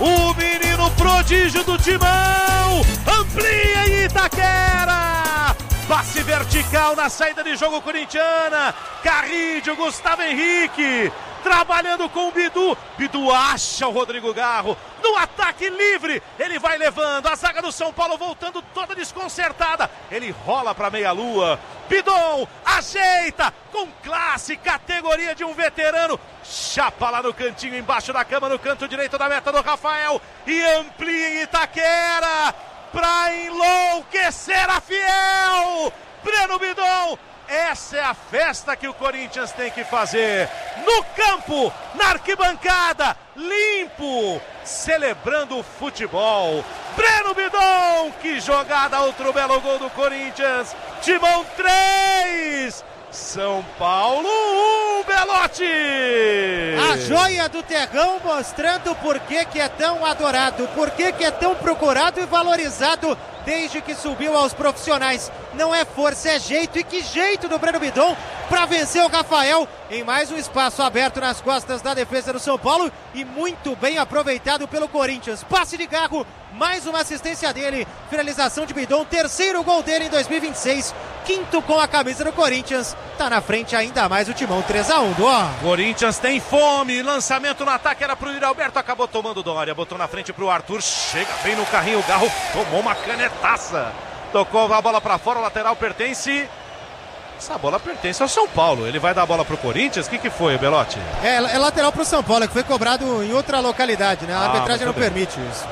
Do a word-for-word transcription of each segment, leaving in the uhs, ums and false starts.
o menino prodígio do Timão, amplia em Itaquera, passe vertical na saída de jogo corintiana, Carrídio, Gustavo Henrique, trabalhando com o Bidu, Bidu acha o Rodrigo Garro, no ataque livre, ele vai levando, a zaga do São Paulo voltando toda desconcertada, ele rola para meia lua, Bidon ajeita, com classe, categoria de um veterano, chapa lá no cantinho, embaixo da cama, no canto direito da meta do Rafael, e amplia em Itaquera, pra enlouquecer a Fiel, Breno Bidon. Essa é a festa que o Corinthians tem que fazer, no campo, na arquibancada, limpo, celebrando o futebol. Breno Bidon, que jogada, outro belo gol do Corinthians. Timão três, São Paulo um, Belotti. A joia do terrão mostrando por que que é tão adorado, por que que é tão procurado e valorizado desde que subiu aos profissionais. Não é força, é jeito, e que jeito do Breno Bidon para vencer o Rafael em mais um espaço aberto nas costas da defesa do São Paulo e muito bem aproveitado pelo Corinthians. Passe de Garro, mais uma assistência dele, finalização de Bidon, terceiro gol dele em dois mil e vinte e seis, quinto com a camisa do Corinthians, tá na frente ainda mais o Timão, três a um, Dó. Corinthians tem fome, lançamento no ataque era pro Yuri Alberto, acabou tomando Dória, botou na frente pro Arthur, chega bem no carrinho, o Garro tomou uma canetaça, tocou a bola pra fora, o lateral pertence... Essa bola pertence ao São Paulo. Ele vai dar a bola pro Corinthians? O que que foi, Belotti? É, é lateral pro São Paulo, que foi cobrado em outra localidade, né? A ah, arbitragem não bem. permite isso.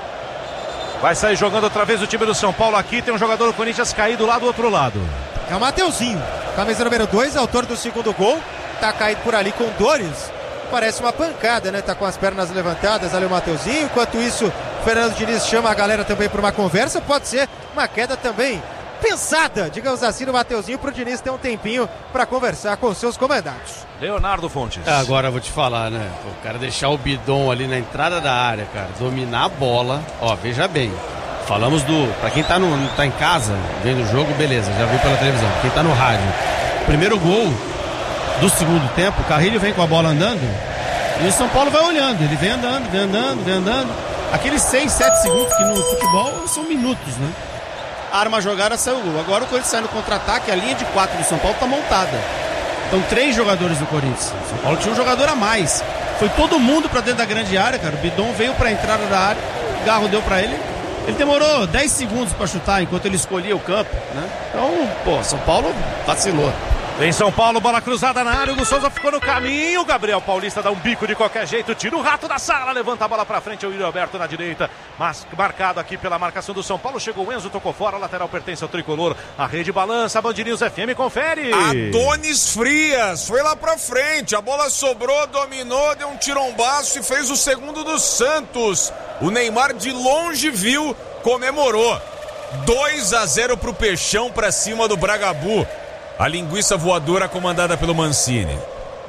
Vai sair jogando outra vez o time do São Paulo aqui. Tem um jogador do Corinthians caído lá do outro lado. É o Mateuzinho, camisa número dois, autor do segundo gol. Tá caído por ali com dores. Parece uma pancada, né? Tá com as pernas levantadas ali o Mateuzinho. Enquanto isso, o Fernando Diniz chama a galera também para uma conversa. Pode ser uma queda também pensada, digamos assim, no Mateuzinho, pro Diniz ter um tempinho para conversar com seus comandados. Leonardo Fontes. É, agora eu vou te falar, né? O cara deixar o Bidon ali na entrada da área, cara, dominar a bola, ó, veja bem. Falamos do, pra quem tá, no, tá em casa, vendo o jogo, beleza, já viu pela televisão. Quem tá no rádio, primeiro gol do segundo tempo, o Carrilho vem com a bola andando e o São Paulo vai olhando, ele vem andando, vem andando, vem andando. Aqueles seis, sete segundos que no futebol são minutos, né? Arma a jogada, saiu o gol. Agora o Corinthians sai no contra-ataque, a linha de quatro do São Paulo tá montada. Então três jogadores do Corinthians. O São Paulo tinha um jogador a mais. Foi todo mundo pra dentro da grande área, cara. O Bidon veio pra entrada da área, o Garro deu pra ele. Ele demorou dez segundos pra chutar enquanto ele escolhia o campo, né? Então, pô, São Paulo vacilou. Vem São Paulo, bola cruzada na área, o Souza ficou no caminho, Gabriel Paulista dá um bico de qualquer jeito, tira o rato da sala, levanta a bola pra frente, é o Yuri Alberto na direita, mas marcado aqui pela marcação do São Paulo, chegou o Enzo, tocou fora, lateral pertence ao tricolor, a rede balança, a Band News F M confere. Adonis Frias, foi lá pra frente, a bola sobrou, dominou, deu um tirombaço e fez o segundo do Santos, o Neymar de longe viu, comemorou, dois a zero pro Peixão pra cima do Bragabu. A linguiça voadora comandada pelo Mancini.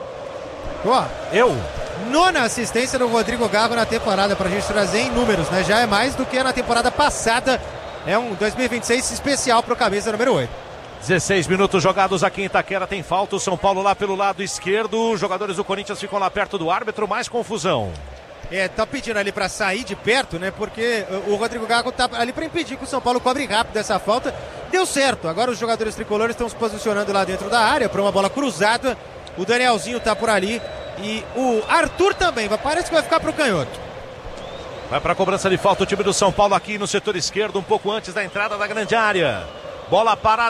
Ó, eu. Nona assistência do Rodrigo Garro na temporada, pra gente trazer em números, né? Já é mais do que na temporada passada. É um dois mil e vinte e seis especial pro camisa número oito. dezesseis minutos jogados aqui em Itaquera, tem falta, o São Paulo lá pelo lado esquerdo, os jogadores do Corinthians ficam lá perto do árbitro, mais confusão. É, tá pedindo ali pra sair de perto, né? Porque o Rodrigo Garro tá ali pra impedir que o São Paulo cobre rápido essa falta. Deu certo, agora os jogadores tricolores estão se posicionando lá dentro da área pra uma bola cruzada. O Danielzinho tá por ali e o Arthur também, parece que vai ficar pro canhoto. Vai pra cobrança de falta o time do São Paulo aqui no setor esquerdo, um pouco antes da entrada da grande área. Bola parada.